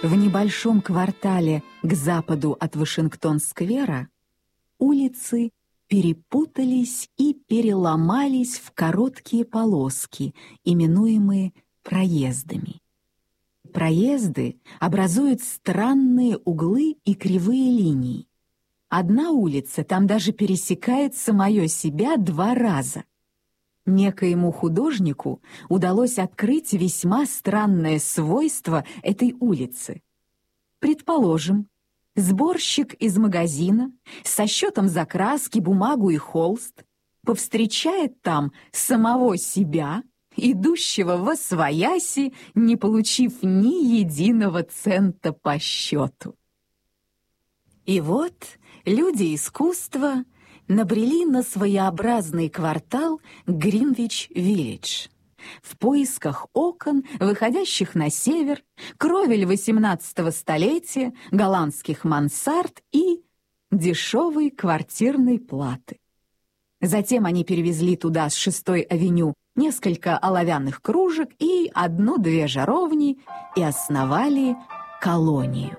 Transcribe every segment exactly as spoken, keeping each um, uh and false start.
В небольшом квартале к западу от Вашингтон-сквера улицы перепутались и переломались в короткие полоски, именуемые проездами. Проезды образуют странные углы и кривые линии. Одна улица там даже пересекает самое себя два раза. Некоему художнику удалось открыть весьма странное свойство этой улицы. Предположим, сборщик из магазина со счетом за краски, бумагу и холст повстречает там самого себя, идущего восвояси, не получив ни единого цента по счету. И вот люди искусства набрели на своеобразный квартал Гринвич-Виллидж. В поисках окон, выходящих на север, кровель восемнадцатого столетия, голландских мансард и дешевой квартирной платы. Затем они перевезли туда с шестой авеню несколько оловянных кружек и одну-две жаровни и основали колонию.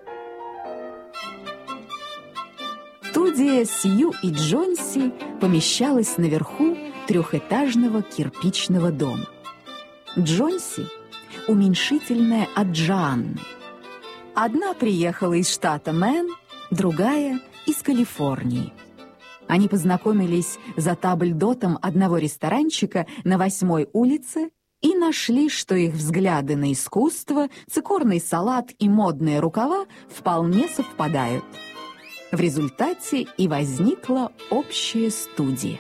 Студия Сью и Джонси помещалась наверху трехэтажного кирпичного дома. Джонси — уменьшительное от Джоанны. Одна приехала из штата Мэн, другая — из Калифорнии. Они познакомились за табльдотом одного ресторанчика на восьмой улице и нашли, что их взгляды на искусство, цикорный салат и модные рукава вполне совпадают. В результате и возникла общая студия.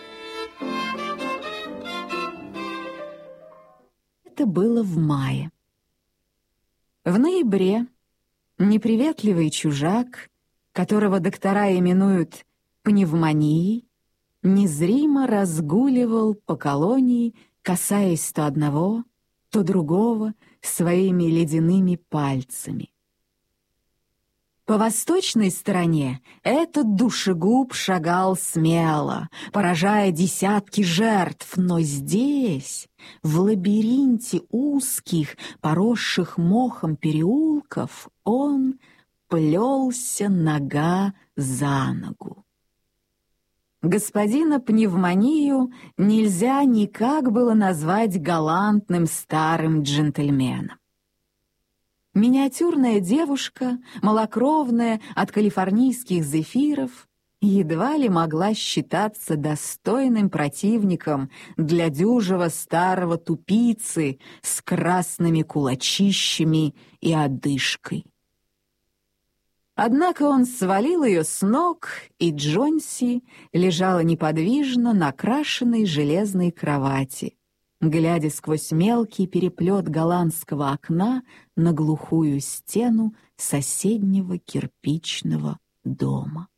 Это было в мае. В ноябре неприветливый чужак, которого доктора именуют пневмонией, незримо разгуливал по колонии, касаясь то одного, то другого своими ледяными пальцами. По восточной стороне этот душегуб шагал смело, поражая десятки жертв, но здесь, в лабиринте узких, поросших мохом переулков, он плелся нога за ногу. Господина пневмонию нельзя никак было назвать галантным старым джентльменом. Миниатюрная девушка, малокровная от калифорнийских зефиров, едва ли могла считаться достойным противником для дюжего старого тупицы с красными кулачищами и одышкой. Однако он свалил ее с ног, и Джонси лежала неподвижно на крашеной железной кровати, глядя сквозь мелкий переплет голландского окна на глухую стену соседнего кирпичного дома.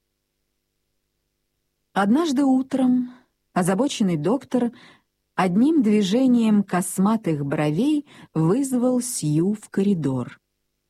Однажды утром озабоченный доктор одним движением косматых бровей вызвал Сью в коридор.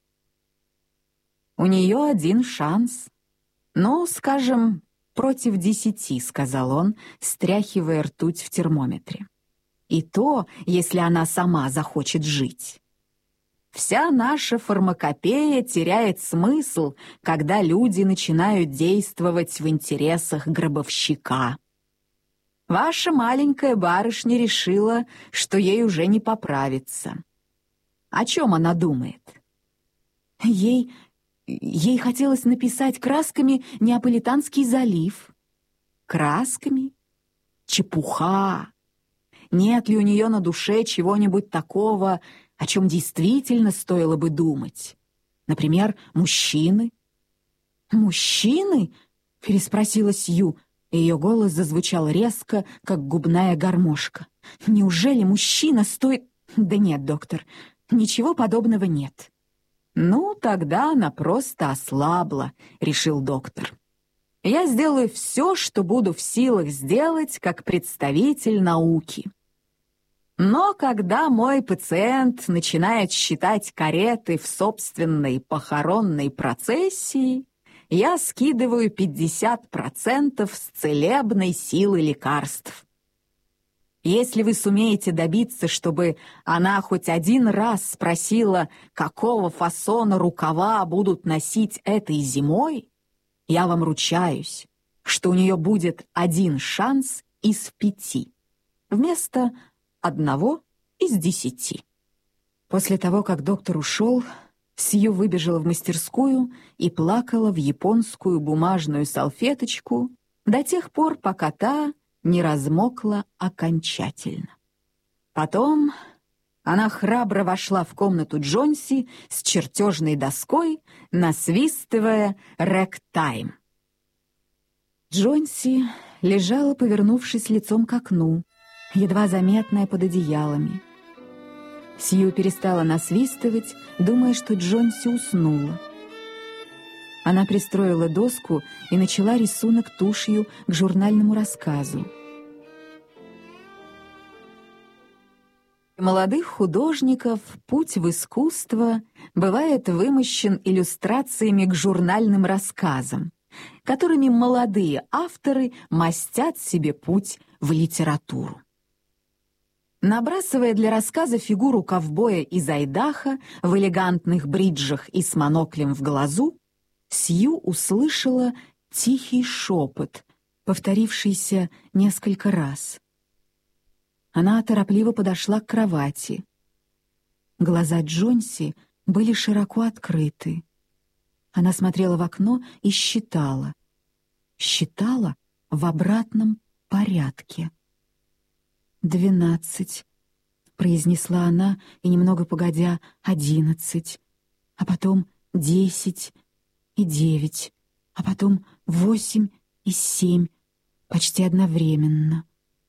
«У нее один шанс. Ну, скажем, против десяти», — сказал он, стряхивая ртуть в термометре. «И то, если она сама захочет жить. Вся наша фармакопея теряет смысл, когда люди начинают действовать в интересах гробовщика. Ваша маленькая барышня решила, что ей уже не поправиться. О чем она думает?» Ей... Ей хотелось написать красками «Неаполитанский залив». Красками? Чепуха! Нет ли у нее на душе чего-нибудь такого, о чем действительно стоило бы думать? Например, мужчины? «Мужчины?» — переспросила Сью, и ее голос зазвучал резко, как губная гармошка. «Неужели мужчина стоит...» «Да нет, доктор, ничего подобного нет». «Ну, тогда она просто ослабла», — решил доктор. «Я сделаю все, что буду в силах сделать как представитель науки. Но когда мой пациент начинает считать кареты в собственной похоронной процессии, я скидываю пятьдесят процентов с целебной силы лекарств». Если вы сумеете добиться, чтобы она хоть один раз спросила, какого фасона рукава будут носить этой зимой, я вам ручаюсь, что у нее будет один шанс из пяти, вместо одного из десяти. После того, как доктор ушел, Сью выбежала в мастерскую и плакала в японскую бумажную салфеточку до тех пор, пока та не размокла окончательно. Потом она храбро вошла в комнату Джонси с чертежной доской, насвистывая «Рэктайм». Джонси лежала, повернувшись лицом к окну, едва заметная под одеялами. Сью перестала насвистывать, думая, что Джонси уснула. Она пристроила доску и начала рисунок тушью к журнальному рассказу. Для молодых художников путь в искусство бывает вымощен иллюстрациями к журнальным рассказам, которыми молодые авторы мастят себе путь в литературу. Набрасывая для рассказа фигуру ковбоя из Айдахо в элегантных бриджах и с моноклем в глазу, Сью услышала тихий шепот, повторившийся несколько раз. Она торопливо подошла к кровати. Глаза Джонси были широко открыты. Она смотрела в окно и считала. Считала в обратном порядке. «Двенадцать», — произнесла она, и немного погодя «одиннадцать», а потом «десять» и «девять», а потом «восемь» и «семь», почти одновременно.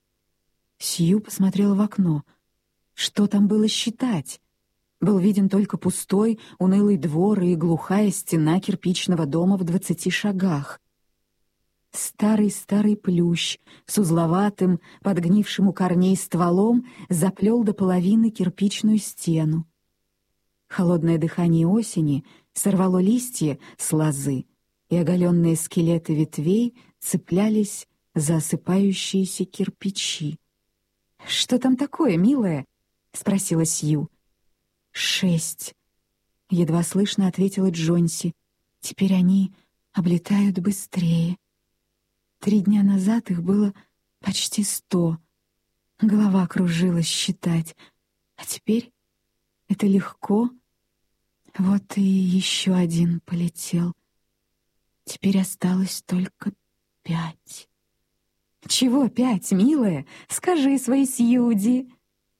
Сью посмотрела в окно. Что там было считать? Был виден только пустой, унылый двор и глухая стена кирпичного дома в двадцати шагах. Старый-старый плющ с узловатым, подгнившим у корней стволом заплел до половины кирпичную стену. Холодное дыхание осени сорвало листья с лозы, и оголенные скелеты ветвей цеплялись за осыпающиеся кирпичи. «Что там такое, милая?» — спросила Сью. «Шесть», — едва слышно ответила Джонси. «Теперь они облетают быстрее. Три дня назад их было почти сто. Голова кружилась считать. А теперь это легко. Вот и еще один полетел. Теперь осталось только пять». «Чего пять, милая? Скажи своей Сьюди».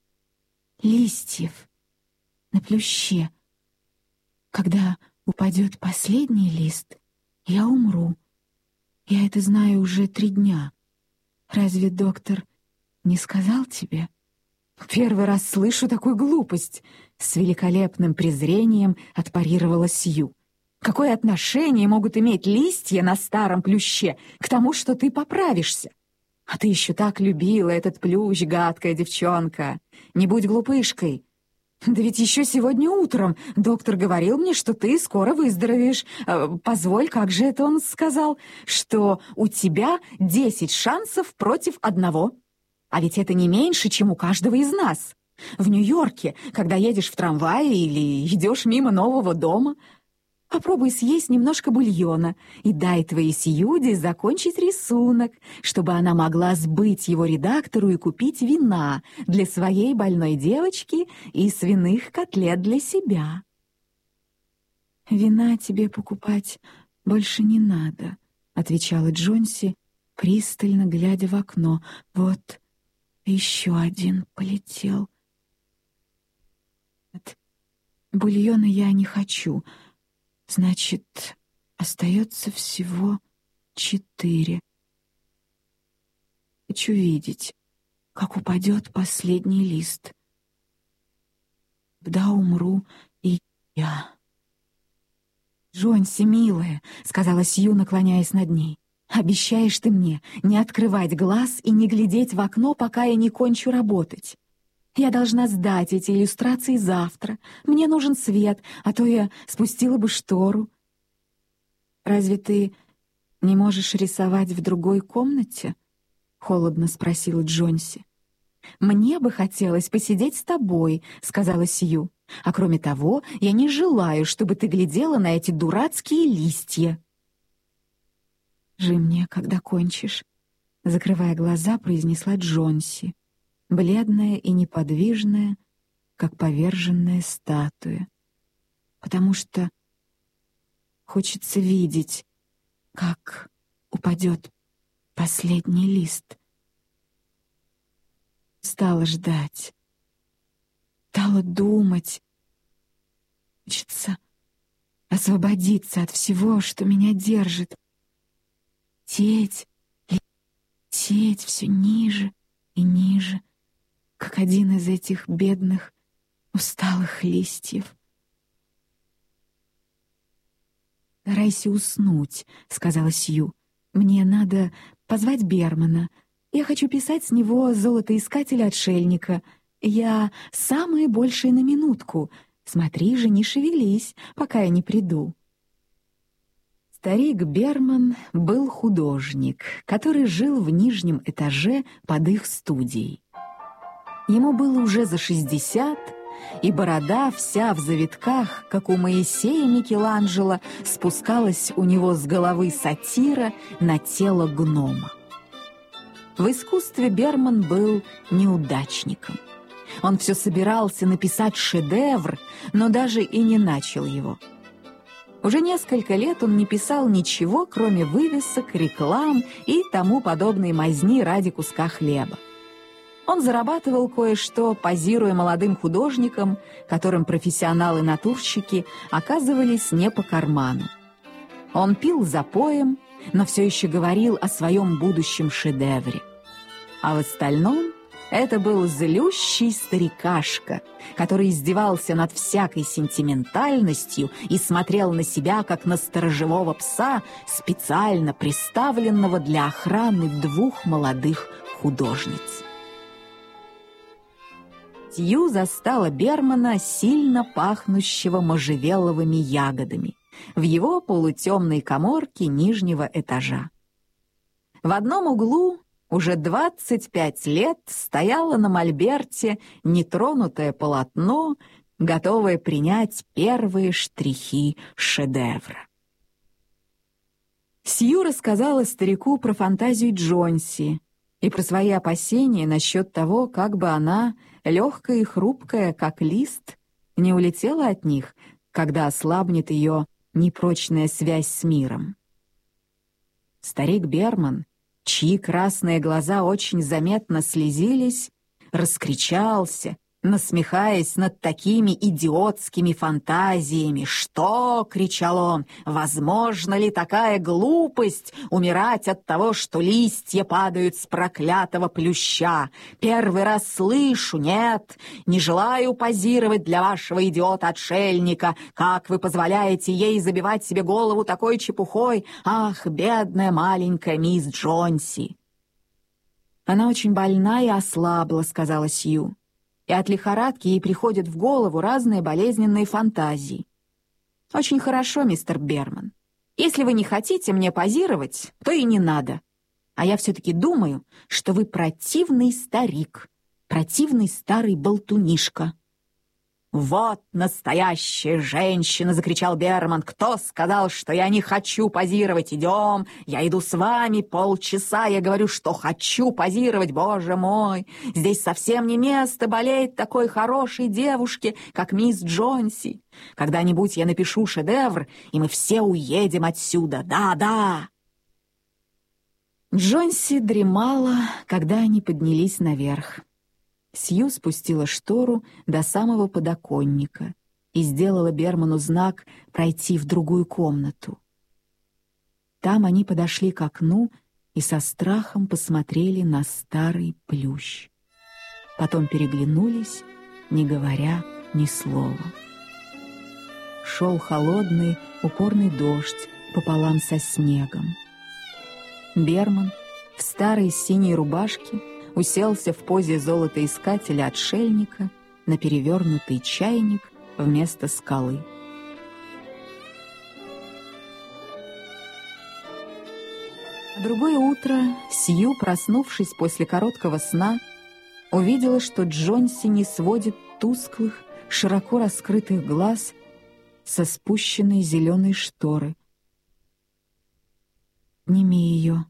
«Листьев на плюще. Когда упадет последний лист, я умру. Я это знаю уже три дня. Разве доктор не сказал тебе?» «Первый раз слышу такую глупость», — с великолепным презрением отпарировала Сью. «Какое отношение могут иметь листья на старом плюще к тому, что ты поправишься? А ты еще так любила этот плющ, гадкая девчонка. Не будь глупышкой. Да ведь еще сегодня утром доктор говорил мне, что ты скоро выздоровеешь. Позволь, как же это он сказал? Что у тебя десять шансов против одного. А ведь это не меньше, чем у каждого из нас. В Нью-Йорке, когда едешь в трамвае или идешь мимо нового дома, попробуй съесть немножко бульона и дай твоей Сьюди закончить рисунок, чтобы она могла сбыть его редактору и купить вина для своей больной девочки и свиных котлет для себя. «Вина тебе покупать больше не надо», — отвечала Джонси, пристально глядя в окно. «Вот еще один полетел. Нет, бульона я не хочу. Значит, остается всего четыре. Хочу видеть, как упадет последний лист. Тогда умру и я». «Джонси, милая», — сказала Сью, наклоняясь над ней, «обещаешь ты мне не открывать глаз и не глядеть в окно, пока я не кончу работать? Я должна сдать эти иллюстрации завтра. Мне нужен свет, а то я спустила бы штору». «Разве ты не можешь рисовать в другой комнате?» — холодно спросила Джонси. «Мне бы хотелось посидеть с тобой», — сказала Сью. «А кроме того, я не желаю, чтобы ты глядела на эти дурацкие листья». «Жи мне, когда кончишь», — закрывая глаза, произнесла Джонси, бледная и неподвижная, как поверженная статуя. «Потому что хочется видеть, как упадет последний лист». Стала ждать, стала думать. Хочется освободиться от всего, что меня держит. Лететь, лететь все ниже и ниже, как один из этих бедных, усталых листьев. «Старайся уснуть», — сказала Сью. «Мне надо позвать Бермана. Я хочу писать с него золотоискателя-отшельника. Я самое большее на минутку. Смотри же, не шевелись, пока я не приду». Старик Берман был художник, который жил в нижнем этаже под их студией. Ему было уже за шестьдесят, и борода вся в завитках, как у Моисея Микеланджело, спускалась у него с головы сатира на тело гнома. В искусстве Берман был неудачником. Он все собирался написать шедевр, но даже и не начал его. Уже несколько лет он не писал ничего, кроме вывесок, реклам и тому подобной мазни ради куска хлеба. Он зарабатывал кое-что, позируя молодым художникам, которым профессионалы-натурщики оказывались не по карману. Он пил запоем, но все еще говорил о своем будущем шедевре. А в остальном это был злющий старикашка, который издевался над всякой сентиментальностью и смотрел на себя, как на сторожевого пса, специально приставленного для охраны двух молодых художниц. Сью застала Бермана, сильно пахнущего можжевеловыми ягодами, в его полутемной каморке нижнего этажа. В одном углу уже двадцать пять лет стояло на мольберте нетронутое полотно, готовое принять первые штрихи шедевра. Сью рассказала старику про фантазию Джонси и про свои опасения насчет того, как бы она, легкая и хрупкая, как лист, не улетела от них, когда ослабнет ее непрочная связь с миром. Старик Берман, чьи красные глаза очень заметно слезились, раскричался, насмехаясь над такими идиотскими фантазиями. «Что?» — кричал он. «Возможно ли такая глупость — умирать от того, что листья падают с проклятого плюща? Первый раз слышу, нет, не желаю позировать для вашего идиота-отшельника. Как вы позволяете ей забивать себе голову такой чепухой? Ах, бедная маленькая мисс Джонси!» «Она очень больна и ослабла», — сказала Сью. «И от лихорадки ей приходят в голову разные болезненные фантазии». «Очень хорошо, мистер Берман. Если вы не хотите мне позировать, то и не надо. А я все-таки думаю, что вы противный старик, противный старый болтунишка». «Вот настоящая женщина!» — закричал Берман. «Кто сказал, что я не хочу позировать? Идем, я иду с вами полчаса, я говорю, что хочу позировать, боже мой! Здесь совсем не место болеть такой хорошей девушке, как мисс Джонси. Когда-нибудь я напишу шедевр, и мы все уедем отсюда, да-да!» Джонси дремала, когда они поднялись наверх. Сью спустила штору до самого подоконника и сделала Берману знак пройти в другую комнату. Там они подошли к окну и со страхом посмотрели на старый плющ. Потом переглянулись, не говоря ни слова. Шел холодный, упорный дождь пополам со снегом. Берман в старой синей рубашке уселся в позе золотоискателя-отшельника на перевернутый чайник вместо скалы. На другое утро Сью, проснувшись после короткого сна, увидела, что Джонси не сводит тусклых, широко раскрытых глаз со спущенной зеленой шторы. «Ними ее.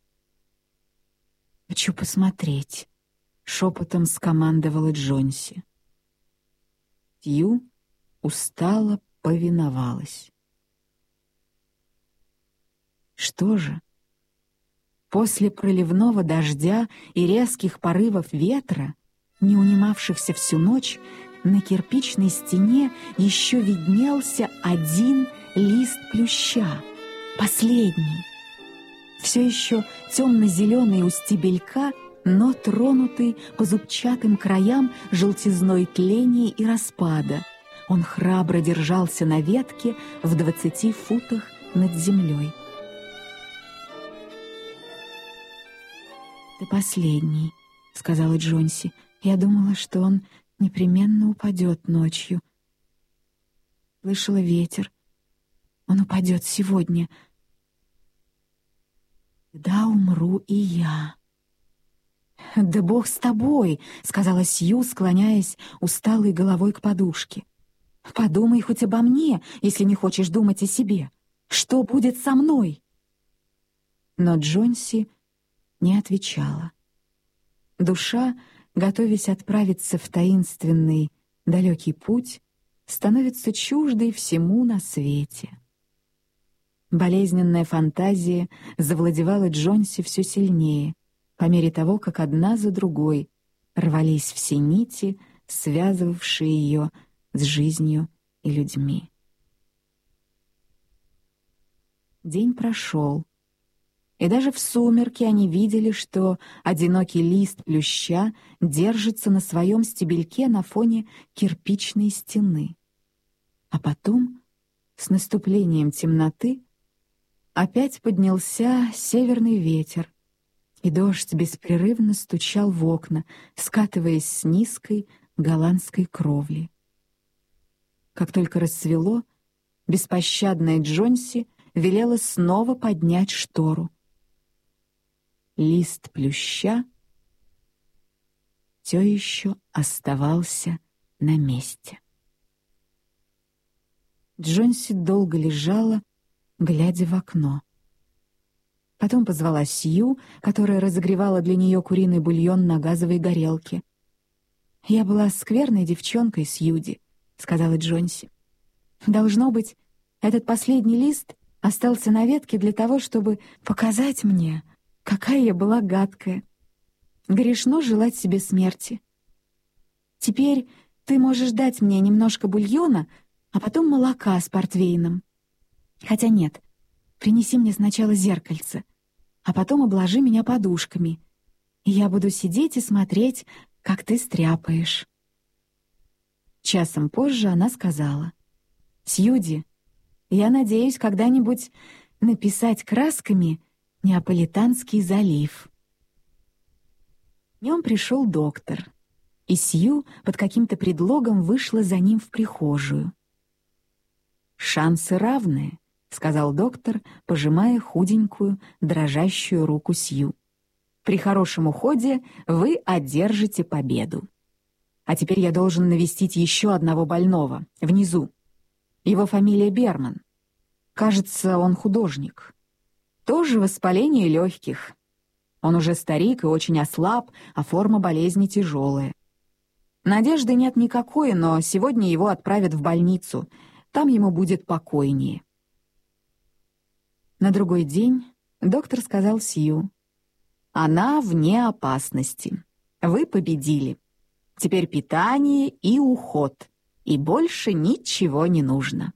Хочу посмотреть», — шепотом скомандовала Джонси. Сью устало повиновалась. Что же? После проливного дождя и резких порывов ветра, не унимавшихся всю ночь, на кирпичной стене еще виднелся один лист плюща, последний. Все еще темно-зеленый у стебелька, но тронутый по зубчатым краям желтизной тления и распада. Он храбро держался на ветке в двадцати футах над землей. «Ты последний», — сказала Джонси. «Я думала, что он непременно упадет ночью. Слышала ветер. Он упадет сегодня. Да умру и я». «Да Бог с тобой», — сказала Сью, склоняясь усталой головой к подушке. «Подумай хоть обо мне, если не хочешь думать о себе. Что будет со мной?» Но Джонси не отвечала. Душа, готовясь отправиться в таинственный, далекий путь, становится чуждой всему на свете. Болезненная фантазия завладевала Джонси все сильнее, по мере того, как одна за другой рвались все нити, связывавшие ее с жизнью и людьми. День прошел, и даже в сумерки они видели, что одинокий лист плюща держится на своем стебельке на фоне кирпичной стены. А потом, с наступлением темноты, опять поднялся северный ветер, и дождь беспрерывно стучал в окна, скатываясь с низкой голландской кровли. Как только рассвело, беспощадная Джонси велела снова поднять штору. Лист плюща все еще оставался на месте. Джонси долго лежала, глядя в окно. Потом позвала Сью, которая разогревала для нее куриный бульон на газовой горелке. «Я была скверной девчонкой, Сьюди», — сказала Джонси. «Должно быть, этот последний лист остался на ветке для того, чтобы показать мне, какая я была гадкая. Грешно желать себе смерти. Теперь ты можешь дать мне немножко бульона, а потом молока с портвейном. Хотя нет, принеси мне сначала зеркальце, а потом обложи меня подушками, и я буду сидеть и смотреть, как ты стряпаешь». Часом позже она сказала: «Сьюди, я надеюсь когда-нибудь написать красками Неаполитанский залив». Днем пришел доктор, и Сью под каким-то предлогом вышла за ним в прихожую. «Шансы равные», — сказал доктор, пожимая худенькую, дрожащую руку Сью. «При хорошем уходе вы одержите победу. А теперь я должен навестить еще одного больного, внизу. Его фамилия Берман. Кажется, он художник. Тоже воспаление легких. Он уже старик и очень ослаб, а форма болезни тяжелая. Надежды нет никакой, но сегодня его отправят в больницу. Там ему будет покойнее». На другой день доктор сказал Сью: «Она вне опасности. Вы победили. Теперь питание и уход, и больше ничего не нужно».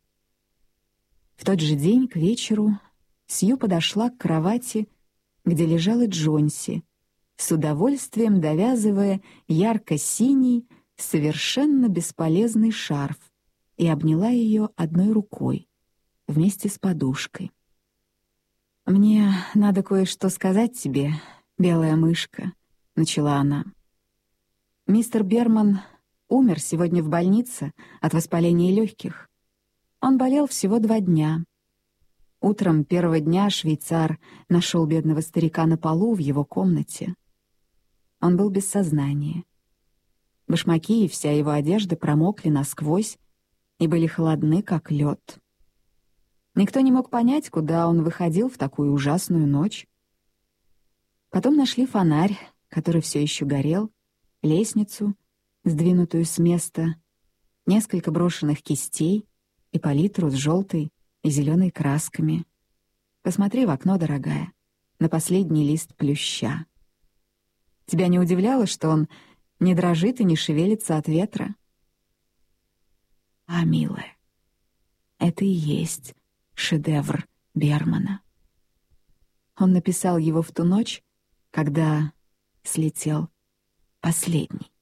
В тот же день к вечеру Сью подошла к кровати, где лежала Джонси, с удовольствием довязывая ярко-синий, совершенно бесполезный шарф, и обняла ее одной рукой вместе с подушкой. «Мне надо кое-что сказать тебе, белая мышка», — начала она. «Мистер Берман умер сегодня в больнице от воспаления легких. Он болел всего два дня. Утром первого дня швейцар нашел бедного старика на полу в его комнате. Он был без сознания. Башмаки и вся его одежда промокли насквозь и были холодны, как лед. Никто не мог понять, куда он выходил в такую ужасную ночь. Потом нашли фонарь, который все еще горел, лестницу, сдвинутую с места, несколько брошенных кистей и палитру с желтой и зеленой красками. Посмотри в окно, дорогая, на последний лист плюща. Тебя не удивляло, что он не дрожит и не шевелится от ветра? А, милая, это и есть шедевр Бермана. Он написал его в ту ночь, когда слетел последний.